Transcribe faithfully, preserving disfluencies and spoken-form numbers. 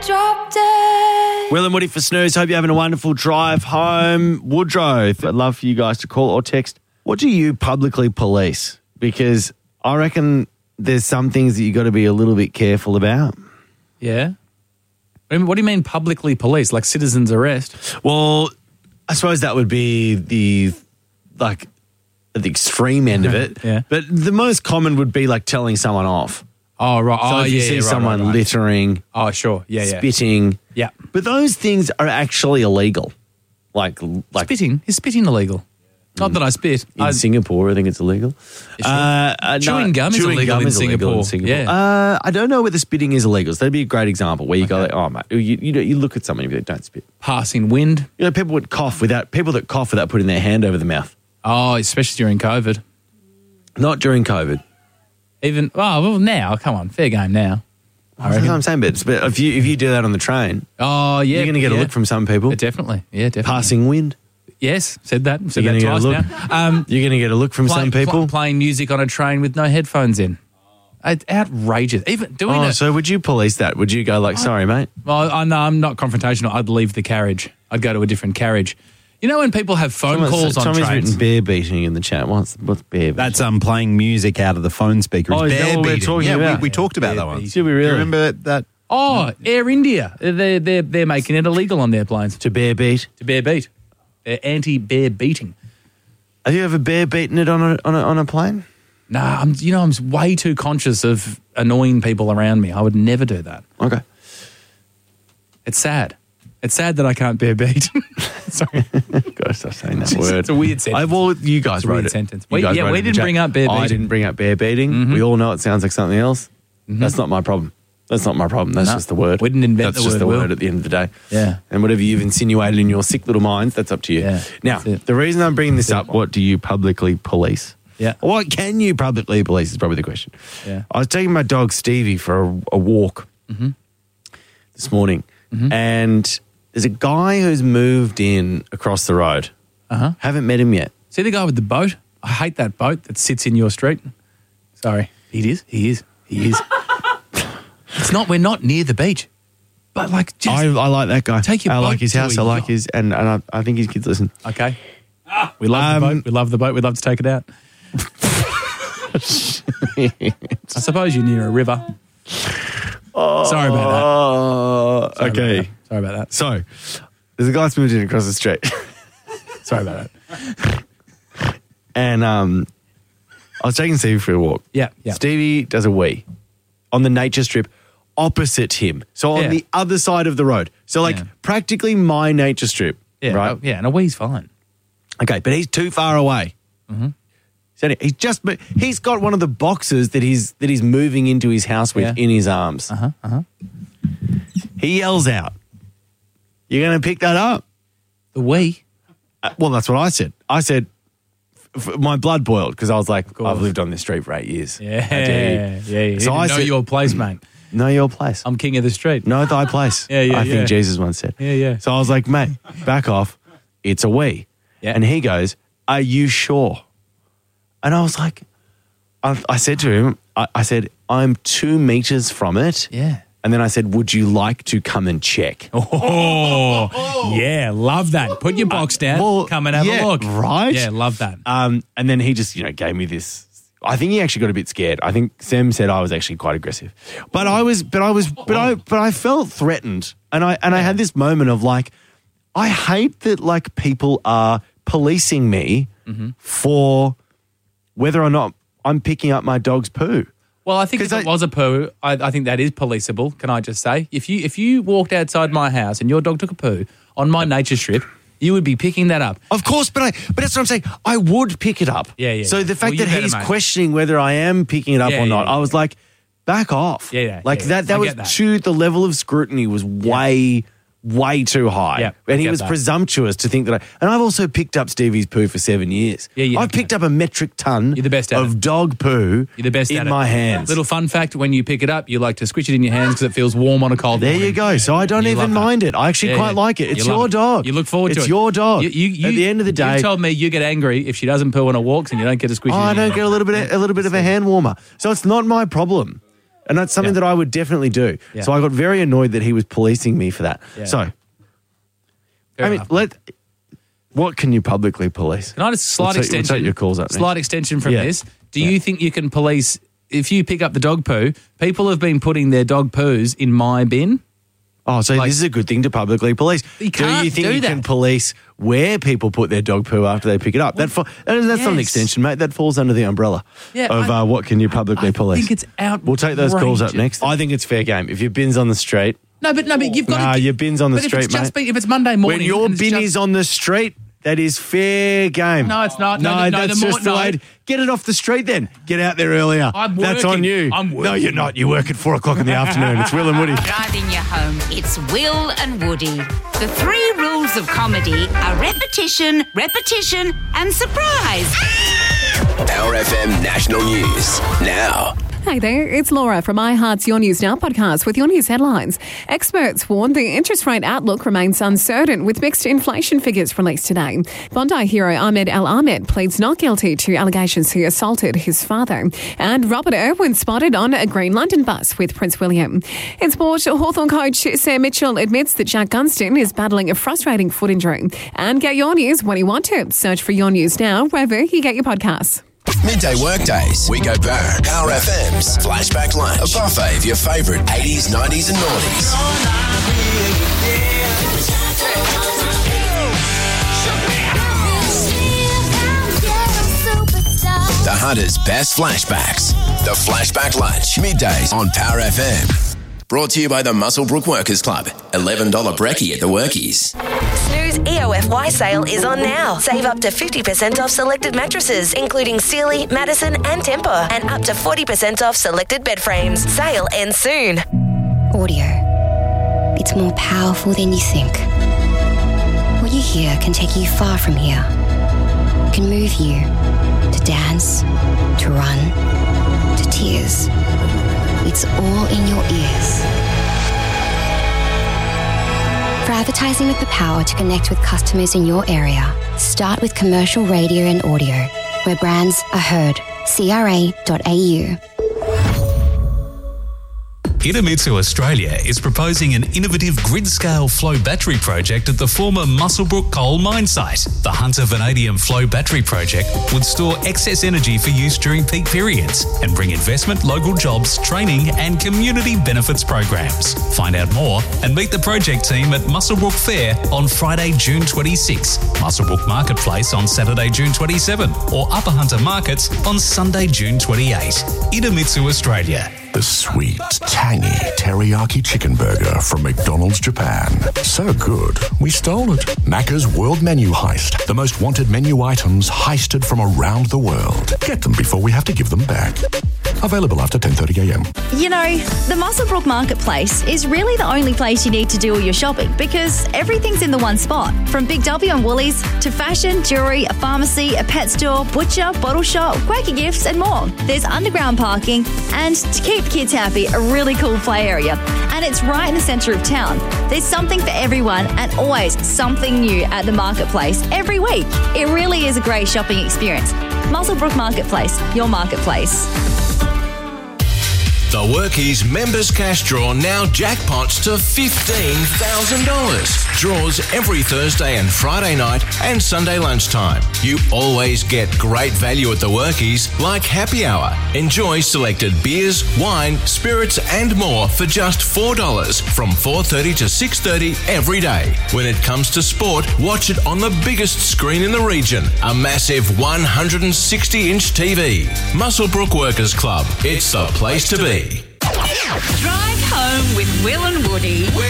Drop dead. Will and Woody for Snooze. Hope you're having a wonderful drive home. Woodrow, I'd love for you guys to call or text. What do you publicly police? Because I reckon there's some things that you got to be a little bit careful about. Yeah. What do you mean publicly police? Like citizen's arrest? Well, I suppose that would be the, like, the extreme end of it. Yeah. But the most common would be like telling someone off. Oh, right. So oh, if you yeah, see yeah, right, someone right, right. littering, Oh, sure. Yeah, yeah. spitting. Yeah. But those things are actually illegal. Like, like Spitting? Is spitting illegal? Not that I spit. in I, Singapore, I think it's illegal. Sure. Uh, uh, Chewing no, gum is chewing illegal gum in is illegal Singapore. in Singapore. Yeah. Uh, I don't know whether spitting is illegal. So that'd be a great example where you go like, oh, mate, you, you, know, you look at someone and you go, don't spit. Passing wind. You know, people would cough without, people that cough without putting their hand over the mouth. Oh, especially during COVID. Not during COVID. Even, oh, well, now, come on, fair game now. That's what I'm saying, but, but if you if you do that on the train, Oh, yeah. you're going to get yeah. a look from some people. Yeah, definitely. Yeah, definitely. Passing wind, Yes, said that. Said You're that gonna twice get a now. Um, you're going to get a look from play- some people. pl- playing music on a train with no headphones in. It's outrageous. Even doing Oh, it. so would you police that? Would you go like, sorry, mate? Well, I, no, I'm not confrontational. I'd leave the carriage. I'd go to a different carriage. You know when people have phone calls on Tommy's trains? written bear beating in the chat. What's, what's bear beating? That's um playing music out of the phone speaker. Oh, It's is that bear what we're beating. talking yeah, about? We, we talked about Bear that one. beating. Did we Do you really? remember that? Oh, Air India. They're, they're, they're making it illegal on their planes To bear beat? to bear beat. They're anti-bear beating. Have you ever bear beaten it on a, on a, on a plane? Nah, I'm, you know, I'm way too conscious of annoying people around me. I would never do that. Okay. It's sad. It's sad that I can't bear beat. Sorry. Gotta stop saying that It's- word. it's a weird sentence. I, well, you guys It's a wrote weird it. sentence. You We- guys yeah, wrote we it in the didn't chat. bring up bear I beating. didn't bring up bear beating. Mm-hmm. We all know it sounds like something else. That's not my problem. That's not my problem. That's No, just the word. we didn't invent That's the just word, the Will. word at the end of the day. Yeah. And whatever you've insinuated in your sick little minds, that's up to you. Yeah, Now, that's it. the reason I'm bringing this up, what do you publicly police? Yeah. What can you publicly police is probably the question. Yeah. I was taking my dog Stevie for a, a walk Mm-hmm. this morning, and there's a guy who's moved in across the road. Uh-huh. Haven't met him yet. See the guy with the boat? I hate that boat that sits in your street. Sorry. It is. He is. He is. It's not, we're not near the beach. But like, just, I, I like that guy. Take your I boat like his to house. a I like yacht. his, and, and I, I think his kids listen. okay. We love the Um, boat. We love the boat. We'd love to take it out. I suppose you're near a river. Sorry about Oh, that. Sorry okay. About that. Sorry about that. So, there's a guy who's moved in across the street. Sorry about that. And um, I was taking Stevie for a walk. Yeah, yeah. Stevie does a wee on the nature strip opposite him. So on Yeah. the other side of the road. So like Yeah. practically my nature strip. Yeah, Right? oh, yeah, and a wee's fine. Okay, but he's too far away. Mm-hmm. So he's just he's got one of the boxes that he's that he's moving into his house with Yeah. in his arms. Uh-huh, uh-huh. He yells out, "You're going to pick that up?" The wee? Uh, well, that's what I said. I said, f- f- my blood boiled because I was like, course. I've lived on this street for eight years. Yeah, How dare you? yeah, yeah. So I know said- your place, mate. Know your place. I'm king of the street. Know thy place. Yeah, yeah, I yeah. think Jesus once said. Yeah, yeah. So I was like, mate, back off. It's a we. Yeah. And he goes, are you sure? And I was like, I, I said to him, I, I said, I'm two meters from it. Yeah. And then I said, would you like to come and check? Oh, yeah, love that. Put your box down, well, come and have yeah, a look. right? Yeah, love that. Um, and then he just, you know, gave me this. I think he actually got a bit scared. I think Sam said I was actually quite aggressive, but I was, but I was, but I, but I felt threatened, and I and I had this moment of like, I hate that like people are policing me Mm-hmm. for whether or not I'm picking up my dog's poo. Well, I think if 'Cause it I- was a poo, I, I think that is policeable. Can I just say, if you if you walked outside my house and your dog took a poo on my nature strip, you would be picking that up. Of course, but I, but that's what I'm saying. I would pick it up. Yeah, yeah, So yeah. the fact Well, you that better, he's mate. questioning whether I am picking it up Yeah, or not, yeah, I was like, back off. Yeah, yeah, Like yeah, that. That I was get that. too. The level of scrutiny was way, way too high. Yeah, I and he get was that. presumptuous to think that. I, and I've also picked up Stevie's poo for seven years. Yeah, you I've have, picked mate. up a metric ton. You're the best at of it. dog poo. You're the best in at it. my hands. Little fun fact: when you pick it up, you like to squish it in your hands because it feels warm on a cold There morning. you go. So I don't You even love that. mind it. I actually Yeah, quite yeah. like it. It's You love your it. dog. You look forward to it's it. It's your dog. You, you, you, At the end of the day, you told me you get angry if she doesn't poo on her walks and you don't get to squish Oh, it. I in don't your get a little bit, a little bit of a hand warmer. So it's not my problem. And that's something Yeah. that I would definitely do. Yeah. So I got very annoyed that he was policing me for that. Yeah. So, Fair I mean, enough. let what can you publicly police? Can I just slight We'll take- we'll extension? take your calls up next. Slight extension from Yeah. this. Do Yeah. you think you can police if you pick up the dog poo? People have been putting their dog poos in my bin. Oh, so Like- this is a good thing to publicly police. You do can't you think do you that. can police where people put their dog poo after they pick it up? That fa- that is- that's not an Yes. extension, mate. That falls under the umbrella Yeah, of I- uh, what can you publicly I police. think it's outrageous. We'll take those calls up next. I think it's fair game. If your bin's on the street, No, but no, but you've got Nah, to. your bin's on the but street, if it's just mate. been, if it's Monday morning, when your and it's bin just- is on the street, that is fair game. No, it's not. No, No, no, that's the more- just the no. way. to- Get it off the street then. Get out there earlier. I'm That's working. on you. I'm No, working. you're not. You work at four o'clock in the afternoon. It's Will and Woody. Driving you home, it's Will and Woody. The three rules of comedy are repetition, repetition, and surprise. Our F M National News now. Hey there, it's Laura from iHeart's Your News Now podcast with your news headlines. Experts warn the interest rate outlook remains uncertain with mixed inflation figures released today. Bondi hero Ahmed El Ahmed pleads not guilty to allegations he assaulted his father. And Robert Irwin spotted on a Green London bus with Prince William. In sport, Hawthorn coach Sam Mitchell admits that Jack Gunston is battling a frustrating foot injury. And get your news when you want to. Search for Your News Now wherever you get your podcasts. Midday workdays. We go back. Our F M's Flashback Lunch. A buffet of your favourite eighties, nineties and noughties. The Hunter's best flashbacks. The Flashback Lunch. Middays on Power F M. Brought to you by the Muswellbrook Workers Club. eleven dollars brekkie at the Workies. Snooze E O F Y sale is on now. Save up to fifty percent off selected mattresses, including Sealy, Madison and Tempur, and up to forty percent off selected bed frames. Sale ends soon. Audio. It's more powerful than you think. What you hear can take you far from here. It can move you to dance, to run, to tears. It's all in your ears. For advertising with the power to connect with customers in your area, start with commercial radio and audio, where brands are heard. C R A dot A U. Idemitsu Australia is proposing an innovative grid-scale flow battery project at the former Muswellbrook coal mine site. The Hunter Vanadium Flow Battery Project would store excess energy for use during peak periods and bring investment, local jobs, training and community benefits programs. Find out more and meet the project team at Muswellbrook Fair on Friday, June twenty-sixth, Muswellbrook Marketplace on Saturday, June twenty-seventh, or Upper Hunter Markets on Sunday, June twenty-eighth. Idemitsu Australia. The sweet, tangy teriyaki chicken burger from McDonald's Japan. So good, we stole it. Macca's World Menu Heist. The most wanted menu items heisted from around the world. Get them before we have to give them back. Available after ten thirty a m. You know, the Muswellbrook Marketplace is really the only place you need to do all your shopping because everything's in the one spot. From Big W and Woolies to fashion, jewellery, a pharmacy, a pet store, butcher, bottle shop, Quaker Gifts and more. There's underground parking and, to keep kids happy, a really cool play area. And it's right in the centre of town. There's something for everyone and always something new at the Marketplace every week. It really is a great shopping experience. Muswellbrook Marketplace, your marketplace. The Workies Members Cash Draw now jackpots to fifteen thousand dollars. Draws every Thursday and Friday night and Sunday lunchtime. You always get great value at the Workies, like happy hour. Enjoy selected beers, wine, spirits and more for just four dollars from four thirty to six thirty every day. When it comes to sport, watch it on the biggest screen in the region, a massive one hundred sixty inch T V. Muswellbrook Workers Club. It's the place to be. Drive home with Will and Woody.